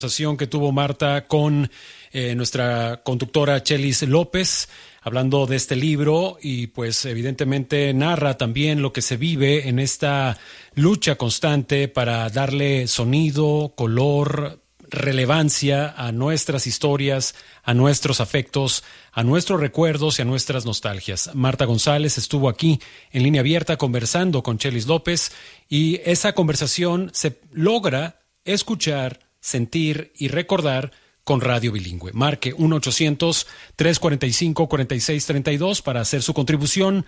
Conversación que tuvo Marta con nuestra conductora Chelis López, hablando de este libro, y pues evidentemente narra también lo que se vive en esta lucha constante para darle sonido, color, relevancia a nuestras historias, a nuestros afectos, a nuestros recuerdos y a nuestras nostalgias. Marta González estuvo aquí en Línea Abierta conversando con Chelis López, y esa conversación se logra escuchar, sentir y recordar con Radio Bilingüe. Marque 1-800-345-4632 para hacer su contribución.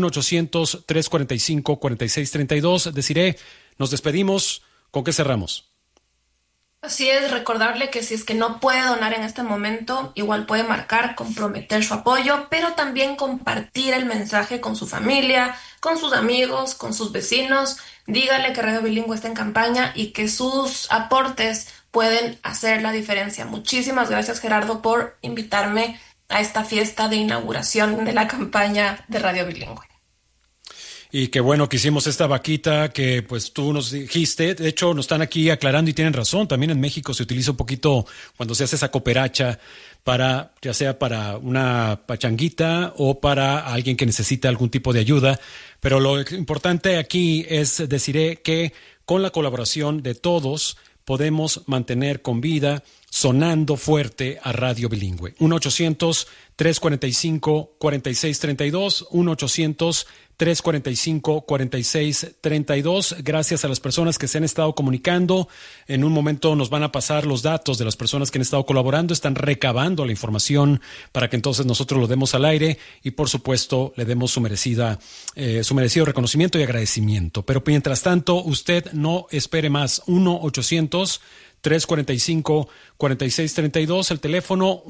1-800-345-4632. Desiree, nos despedimos. ¿Con qué cerramos? Así es, recordarle que si es que no puede donar en este momento, igual puede marcar, comprometer su apoyo, pero también compartir el mensaje con su familia, con sus amigos, con sus vecinos. Dígale que Radio Bilingüe está en campaña y que sus aportes pueden hacer la diferencia. Muchísimas gracias, Gerardo, por invitarme a esta fiesta de inauguración de la campaña de Radio Bilingüe. Y qué bueno que hicimos esta vaquita que pues tú nos dijiste. De hecho, nos están aquí aclarando y tienen razón. También en México se utiliza un poquito cuando se hace esa cooperacha para, ya sea para una pachanguita o para alguien que necesita algún tipo de ayuda. Pero lo importante aquí es decir que con la colaboración de todos podemos mantener con vida, sonando fuerte a Radio Bilingüe. 1-800-345-4632, 1-800-345-4632. Gracias a las personas que se han estado comunicando. En un momento nos van a pasar los datos de las personas que han estado colaborando. Están recabando la información para que entonces nosotros lo demos al aire y, por supuesto, le demos su merecido reconocimiento y agradecimiento. Pero mientras tanto, usted no espere más. 1-800-345-4632, el teléfono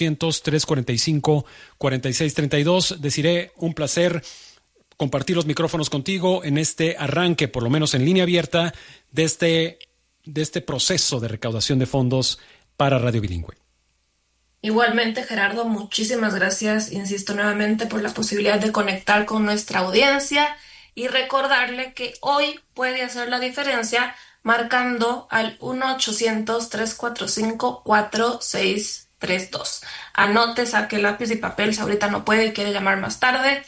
1-800-345-4632. Desiree, un placer compartir los micrófonos contigo en este arranque, por lo menos en Línea Abierta, de este proceso de recaudación de fondos para Radio Bilingüe. Igualmente, Gerardo, muchísimas gracias, insisto nuevamente, por la posibilidad de conectar con nuestra audiencia y recordarle que hoy puede hacer la diferencia marcando al 1-800-345-4632. Anote, saque lápiz y papel si ahorita no puede y quiere llamar más tarde.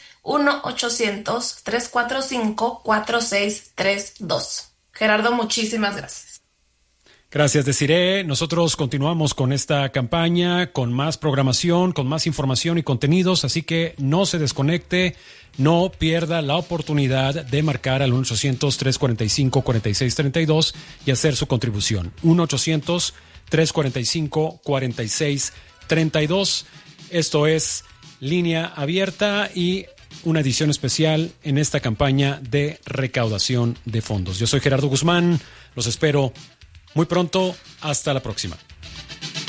1-800-345-4632. Gerardo, muchísimas gracias. Gracias, Desiree. Nosotros continuamos con esta campaña, con más programación, con más información y contenidos, así que no se desconecte, no pierda la oportunidad de marcar al 1-800-345-4632 y hacer su contribución. 1-800-345-4632. Esto es Línea Abierta y una edición especial en esta campaña de recaudación de fondos. Yo soy Gerardo Guzmán, los espero muy pronto. Hasta la próxima.